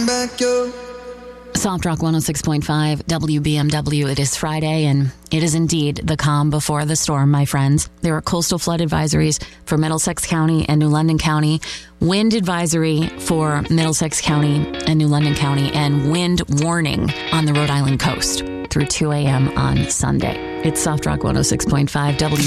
back your... Soft Rock 106.5 WBMW. It is Friday, and it is indeed the calm before the storm, my friends. There are coastal flood advisories for Middlesex County and New London County, wind advisory for Middlesex County and New London County, and wind warning on the Rhode Island coast through 2 a.m. on Sunday. It's Soft Rock 106.5 WBMW.